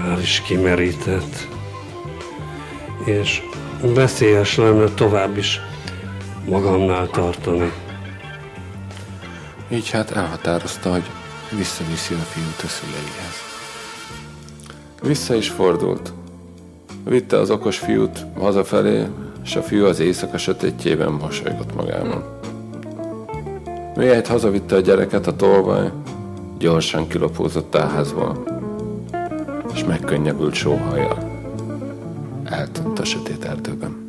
már is kimerített, és veszélyes lenne tovább is magamnál tartani. Így hát elhatározta, hogy visszaviszi a fiút a szüleihez. Vissza is fordult. Vitte az okos fiút hazafelé, és a fiú az éjszaka sötétjében mosolygott magában. Mihelyt hazavitte a gyereket a tolvaj, gyorsan kilopózott a házból, és megkönnyebbült sóhajjal eltűnt a sötét erdőben.